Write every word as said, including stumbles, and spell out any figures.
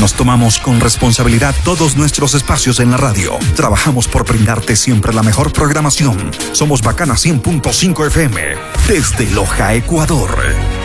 Nos tomamos con responsabilidad todos nuestros espacios en la radio. Trabajamos por brindarte siempre la mejor programación. Somos Bacana cien punto cinco F M, desde Loja, Ecuador.